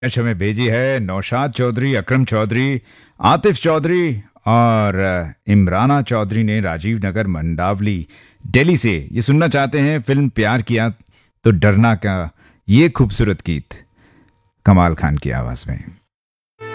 अच्छा में भेजी है नौशाद चौधरी, अकरम चौधरी, आतिफ चौधरी और इमराना चौधरी ने राजीव नगर मंडावली दिल्ली से। ये सुनना चाहते हैं फिल्म प्यार किया तो डरना का ये खूबसूरत गीत कमाल खान की आवाज में।